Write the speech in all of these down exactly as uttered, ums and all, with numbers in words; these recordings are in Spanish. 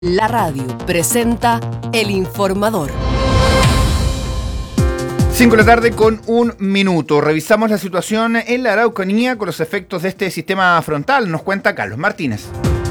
La radio presenta El Informador. cinco de la tarde con un minuto. Revisamos la situación en la Araucanía con los efectos de este sistema frontal. Nos cuenta Carlos Martínez.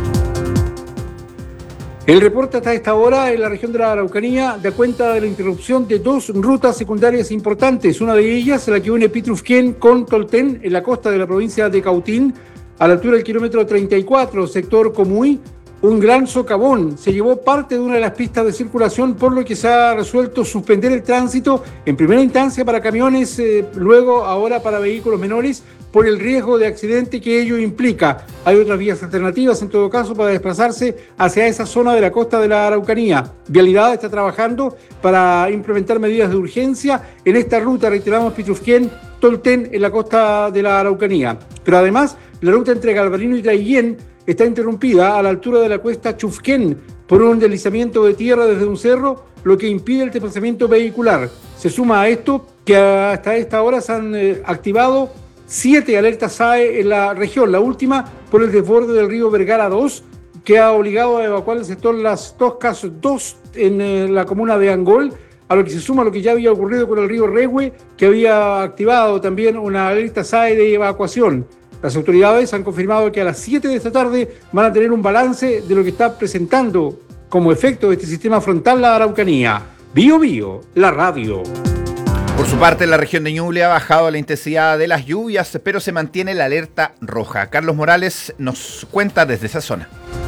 El reporte hasta esta hora en la región de la Araucanía da cuenta de la interrupción de dos rutas secundarias importantes. Una de ellas, la que une Pitrufquén con Tolten, en la costa de la provincia de Cautín, a la altura del kilómetro treinta y cuatro, sector Comuy. Un gran socavón se llevó parte de una de las pistas de circulación, por lo que se ha resuelto suspender el tránsito en primera instancia para camiones, eh, luego ahora para vehículos menores, por el riesgo de accidente que ello implica. Hay otras vías alternativas, en todo caso, para desplazarse hacia esa zona de la costa de la Araucanía. Vialidad está trabajando para implementar medidas de urgencia en esta ruta, reiteramos, Pitrufquén, Tolten, en la costa de la Araucanía. Pero además, la ruta entre Galvarino y Traillén está interrumpida a la altura de la cuesta Chufquén por un deslizamiento de tierra desde un cerro, lo que impide el desplazamiento vehicular. Se suma a esto que hasta esta hora se han eh, activado siete alertas S A E en la región, la última por el desborde del río Vergara dos, que ha obligado a evacuar el sector Las Toscas dos en eh, la comuna de Angol, a lo que se suma lo que ya había ocurrido con el río Rehue, que había activado también una alerta S A E de evacuación. Las autoridades han confirmado que a las siete de esta tarde van a tener un balance de lo que está presentando como efecto de este sistema frontal la Araucanía. Bio Bio, la radio. Por su parte, en la región de Ñuble ha bajado la intensidad de las lluvias, pero se mantiene la alerta roja. Carlos Morales nos cuenta desde esa zona.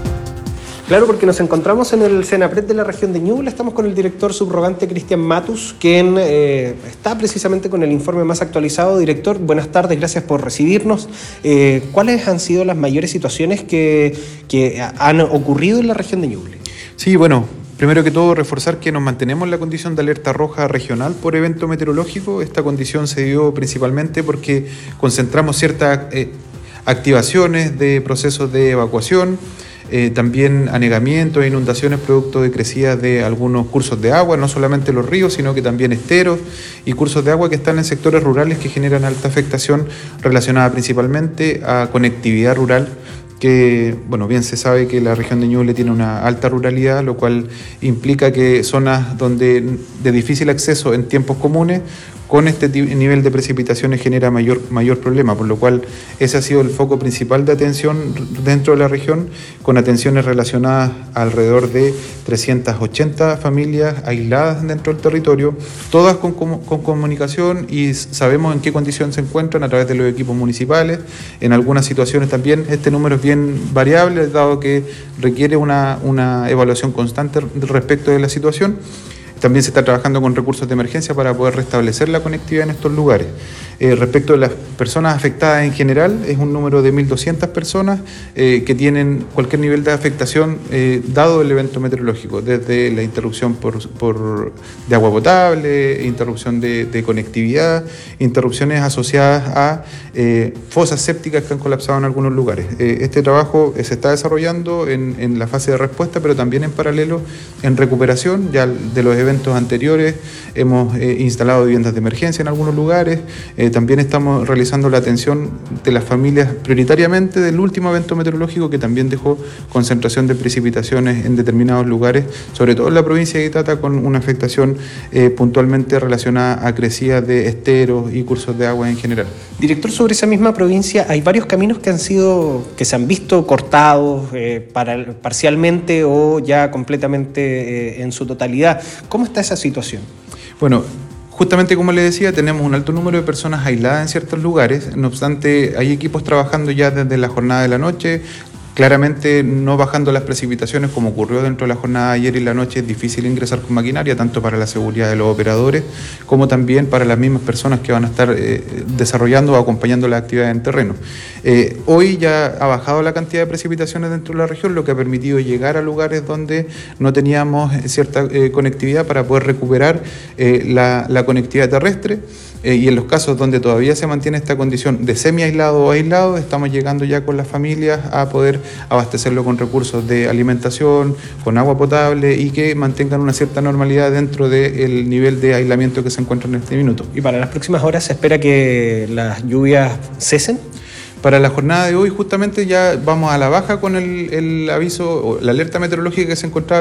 Claro, porque nos encontramos en el Senapred de la región de Ñuble. Estamos con el director subrogante Cristian Matus, quien eh, está precisamente con el informe más actualizado. Director, buenas tardes, gracias por recibirnos. Eh, ¿Cuáles han sido las mayores situaciones que, que han ocurrido en la región de Ñuble? Sí, bueno, primero que todo reforzar que nos mantenemos en la condición de alerta roja regional por evento meteorológico. Esta condición se dio principalmente porque concentramos ciertas eh, activaciones de procesos de evacuación, Eh, también anegamientos e inundaciones producto de crecidas de algunos cursos de agua, no solamente los ríos, sino que también esteros y cursos de agua que están en sectores rurales que generan alta afectación relacionada principalmente a conectividad rural, que, bueno, bien se sabe que la región de Ñuble tiene una alta ruralidad, lo cual implica que zonas donde de difícil acceso en tiempos comunes, con este nivel de precipitaciones genera mayor, mayor problema, por lo cual ese ha sido el foco principal de atención dentro de la región, con atenciones relacionadas a alrededor de trescientas ochenta familias aisladas dentro del territorio, todas con, con comunicación, y sabemos en qué condición se encuentran a través de los equipos municipales. En algunas situaciones también este número es bien variable, dado que requiere una, una evaluación constante respecto de la situación. También se está trabajando con recursos de emergencia para poder restablecer la conectividad en estos lugares. Eh, respecto de las personas afectadas en general, es un número de mil doscientas personas eh, que tienen cualquier nivel de afectación eh, dado el evento meteorológico, desde la interrupción por, por, de agua potable, interrupción de, de conectividad, interrupciones asociadas a eh, fosas sépticas que han colapsado en algunos lugares. Eh, este trabajo eh, se está desarrollando en, en la fase de respuesta, pero también en paralelo en recuperación. Ya de los eventos anteriores hemos eh, instalado viviendas de emergencia en algunos lugares. Eh, también estamos realizando la atención de las familias prioritariamente del último evento meteorológico, que también dejó concentración de precipitaciones en determinados lugares, sobre todo en la provincia de Itata, con una afectación eh, puntualmente relacionada a crecidas de esteros y cursos de agua en general. Director, sobre esa misma provincia hay varios caminos que han sido, que se han visto cortados eh, para, parcialmente o ya completamente eh, en su totalidad. ¿Cómo está esa situación? Bueno, justamente como le decía, tenemos un alto número de personas aisladas en ciertos lugares. No obstante, hay equipos trabajando ya desde la jornada de la noche. Claramente no bajando las precipitaciones como ocurrió dentro de la jornada de ayer y la noche, es difícil ingresar con maquinaria, tanto para la seguridad de los operadores como también para las mismas personas que van a estar eh, desarrollando o acompañando las actividades en terreno. Eh, hoy ya ha bajado la cantidad de precipitaciones dentro de la región, lo que ha permitido llegar a lugares donde no teníamos cierta eh, conectividad para poder recuperar eh, la, la conectividad terrestre. Eh, y en los casos donde todavía se mantiene esta condición de semi-aislado o aislado, estamos llegando ya con las familias a poder abastecerlo con recursos de alimentación, con agua potable y que mantengan una cierta normalidad dentro del nivel de aislamiento que se encuentra en este minuto. ¿Y para las próximas horas se espera que las lluvias cesen? Para la jornada de hoy justamente ya vamos a la baja con el, el aviso, o la alerta meteorológica que se encontraba